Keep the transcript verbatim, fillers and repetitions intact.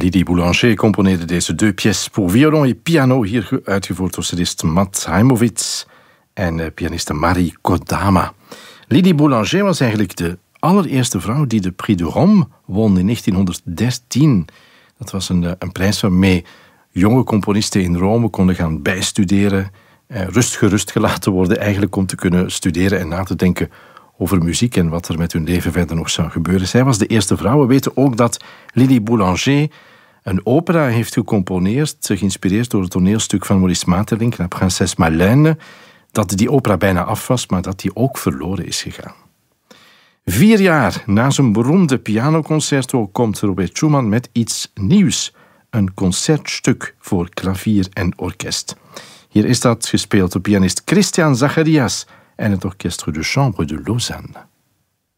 Lydie Boulanger componeerde deze deux pièces pour violon et piano, hier uitgevoerd door cellist Matt Heimowitz en uh, pianiste Marie Kodama. Lydie Boulanger was eigenlijk de allereerste vrouw die de Prix de Rome won in negentienhonderddertien. Dat was een, een prijs waarmee jonge componisten in Rome konden gaan bijstuderen, eh, rustgerust gelaten worden eigenlijk om te kunnen studeren en na te denken over muziek en wat er met hun leven verder nog zou gebeuren. Zij was de eerste vrouw. We weten ook dat Lydie Boulanger een opera heeft gecomponeerd, geïnspireerd door het toneelstuk van Maurice Maeterlinck, La Princesse Marlène, dat die opera bijna af was, maar dat die ook verloren is gegaan. Vier jaar na zijn beroemde pianoconcerto komt Robert Schumann met iets nieuws. Een concertstuk voor klavier en orkest. Hier is dat gespeeld door pianist Christian Zacharias en het Orchestre de Chambre de Lausanne.